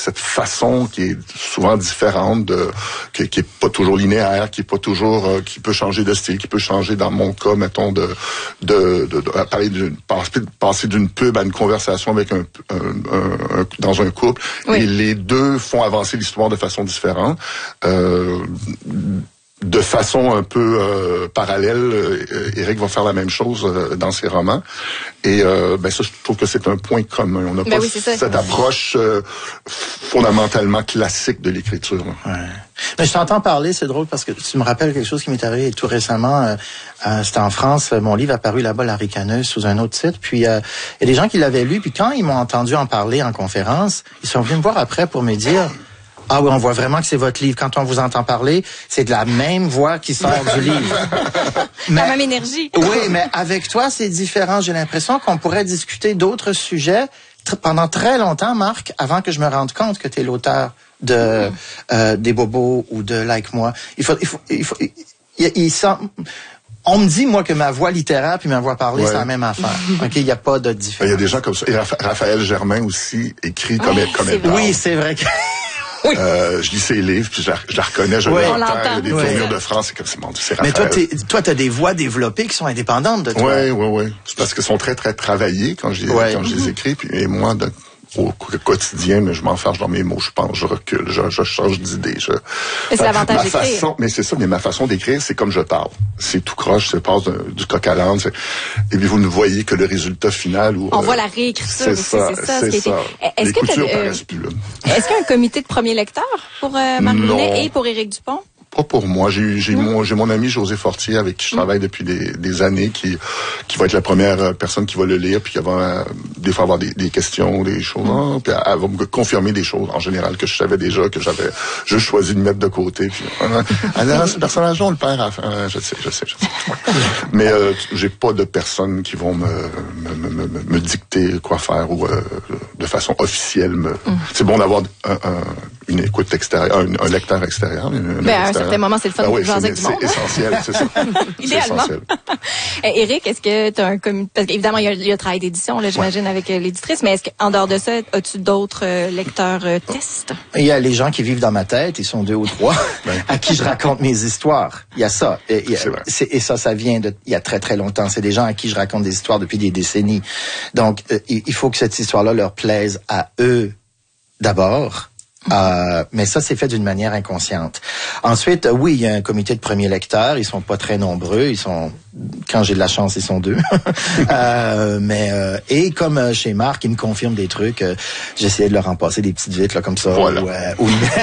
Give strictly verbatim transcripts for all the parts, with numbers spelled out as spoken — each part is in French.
cette façon qui est souvent différente, de, qui, qui est pas toujours linéaire, qui est pas toujours, euh, qui peut changer de style, qui peut changer dans mon cas, mettons, de, de, de, de parler d'une, passer d'une pub à une conversation avec un, un, un, un dans un couple. Oui. Et les deux font avancer l'histoire de façon différente. Euh, De façon un peu euh, parallèle, euh, Éric va faire la même chose euh, dans ses romans. Et euh, ben ça, je trouve que c'est un point commun. On n'a ben pas oui, cette approche euh, fondamentalement classique de l'écriture. Ouais. Mais je t'entends parler, c'est drôle parce que tu me rappelles quelque chose qui m'est arrivé tout récemment. Euh, euh, c'était en France, mon livre a paru là-bas, La Ricaneuse, sous un autre titre. Puis euh, il y a des gens qui l'avaient lu, puis quand ils m'ont entendu en parler en conférence, ils sont venus me voir après pour me dire... Ah oui, on voit vraiment que c'est votre livre. Quand on vous entend parler, c'est de la même voix qui sort du livre. Mais, la même énergie. Oui, mais avec toi, c'est différent. J'ai l'impression qu'on pourrait discuter d'autres sujets tr- pendant très longtemps, Marc, avant que je me rende compte que tu es l'auteur de euh, des Bobos ou de Like Moi. Il faut, il faut, il faut, il, il, il sent... On me dit, moi, que ma voix littéraire puis ma voix parlée, ouais. c'est la même affaire. OK, il n'y a pas de différence. Il y a des gens comme ça. Et Raphaël Germain aussi écrit comme elle, comme elle parle. Oui, c'est vrai que... Oui. Euh, je lis ses livres, puis je la, je la reconnais, je oui, l'entends, il y a des oui. tournures de France, c'est comme c'est mon Dieu, c'est Raphaël. Mais toi, t'es, toi, t'as des voix développées qui sont indépendantes de toi. Oui, oui, oui. C'est parce qu'elles sont très, très travaillées quand je les, ouais. quand je les écris, puis et moi, de, au quotidien, mais je m'enfarge dans mes mots, je pense, je recule, je, je change d'idée. Je... Mais c'est l'avantage d'écrire. Façon, mais c'est ça, mais ma façon d'écrire, c'est comme je parle. C'est tout croche, c'est passe du coq à l'âne. Et puis vous ne voyez que le résultat final. Où, on euh, voit la réécriture aussi, c'est ça. C'est ça, c'est ça. Est-ce Les que coutures euh, paraissent plus là. Est-ce qu'il y a un comité de premier lecteur pour euh, Marc Brunet et pour Éric Dupont? Pas pour moi. J'ai, j'ai, mmh. mon, j'ai mon ami José Fortier avec qui je travaille depuis des, des années, qui, qui va être la première personne qui va le lire, puis qui va euh, des fois avoir des, des questions, des choses, mmh. hein, puis elle, elle va me confirmer des choses en général que je savais déjà, que j'avais juste choisi de mettre de côté. Puis, euh, elle dit, ce personnage-là, on le perd à la fin. Euh, je sais, je sais, je sais. Mais euh, j'ai pas de personnes qui vont me, me, me, me, me dicter quoi faire ou euh, de façon officielle. Me... Mmh. C'est bon d'avoir un, un, une écoute extérieure, un, un lecteur extérieur. Une, ben, à un certain moment, c'est le fun ben de oui, jaser avec du monde. C'est essentiel, c'est ça. Idéalement. Éric, est-ce que tu as un comité... Parce qu'évidemment, il y a, il y a le travail d'édition, là, j'imagine, ouais. avec euh, l'éditrice, mais est-ce qu'en dehors de ça, as-tu d'autres euh, lecteurs euh, tests? Il y a les gens qui vivent dans ma tête, ils sont deux ou trois, ben. à qui je raconte mes histoires. Il y a ça. Et, il y a, c'est c'est, et ça, ça vient de il y a très, très longtemps. C'est des gens à qui je raconte des histoires depuis des décennies. Donc, euh, il faut que cette histoire-là leur plaise à eux d'abord. Euh, mais ça, c'est fait d'une manière inconsciente. Ensuite, euh, oui, il y a un comité de premiers lecteurs. Ils sont pas très nombreux. Ils sont, quand j'ai de la chance, ils sont deux. euh, mais euh, et comme euh, chez Marc, ils me confirment des trucs. Euh, j'essayais de leur en passer des petites vites là comme ça. Voilà. Où, euh,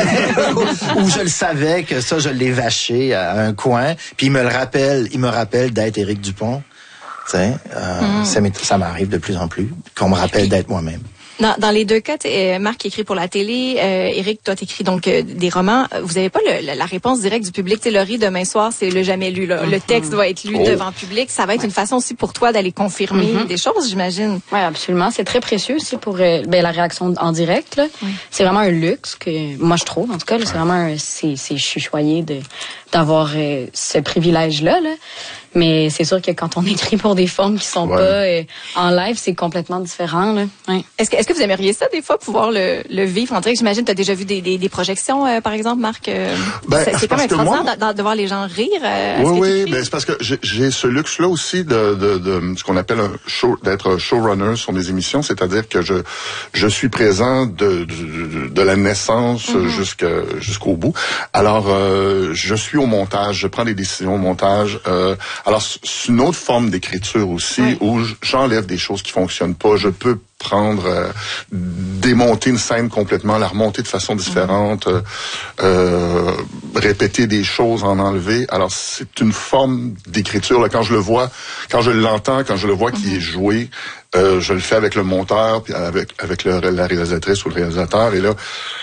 où, où je le savais que ça, je l'ai vaché à un coin. Puis il me le rappelle. Il me rappelle d'être Éric Dupont. Tu sais, euh, mm. ça, ça m'arrive de plus en plus qu'on me rappelle d'être moi-même. Dans, dans les deux cas, euh, Marc écrit pour la télé, euh, Éric, toi t'écris donc euh, des romans. Vous n'avez pas le, la, la réponse directe du public. Tu sais, Laurie, demain soir, c'est le jamais lu. Là. Mm-hmm. Le texte doit être lu oh. devant le public. Ça va être ouais. une façon aussi pour toi d'aller confirmer mm-hmm. des choses, j'imagine. Oui, absolument. C'est très précieux aussi pour euh, ben, la réaction en direct. Là. Oui. C'est vraiment un luxe que moi je trouve. En tout cas, là, c'est vraiment un, c'est, c'est je suis choyée de d'avoir euh, ce privilège-là. Là. Mais c'est sûr que quand on écrit pour des formes qui sont ouais. pas euh, en live, c'est complètement différent. Là. Ouais. Est-ce que, est-ce que vous aimeriez ça des fois, pouvoir le, le vivre en direct? J'imagine que tu as déjà vu des, des, des projections, euh, par exemple, Marc. Euh, ben, c'est, c'est comme extraordinaire moi... de, de voir les gens rire. Euh, oui, oui. Ben, c'est parce que j'ai, j'ai ce luxe-là aussi de, de, de ce qu'on appelle un show, d'être showrunner sur mes émissions, c'est-à-dire que je je suis présent de de, de la naissance mm-hmm. jusqu'à, jusqu'au bout. Alors, euh, je suis au montage, je prends des décisions au montage. Euh, Alors, c'est une autre forme d'écriture aussi, oui. où j'enlève des choses qui fonctionnent pas. Je peux prendre, euh, démonter une scène complètement, la remonter de façon différente, mmh. euh, répéter des choses, en enlever. Alors, c'est une forme d'écriture. Là, quand je le vois, quand je l'entends, quand je le vois mmh. qui est joué, euh, je le fais avec le monteur, puis avec avec le, la réalisatrice ou le réalisateur. Et là,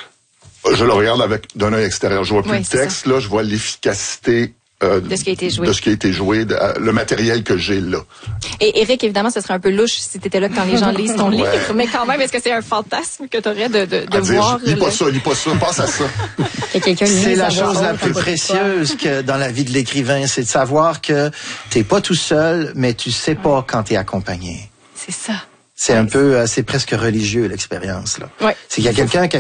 je le regarde avec d'un œil extérieur. Je vois plus oui, le texte, là, je vois l'efficacité Euh, de ce qui a été joué. De ce qui a été joué, de, euh, le matériel que j'ai là. Et Éric, évidemment, ce serait un peu louche si tu étais là quand les gens lisent ton livre, ouais. mais quand même, est-ce que c'est un fantasme que tu aurais de, de, de voir? Lis pas le... ça, lis pas ça, passe à ça. C'est la chose la plus précieuse que dans la vie de l'écrivain, c'est de savoir que t'es pas tout seul, mais tu sais pas quand t'es accompagné. C'est ça. C'est un peu, c'est presque religieux l'expérience là. Ouais. C'est qu'il y a quelqu'un qui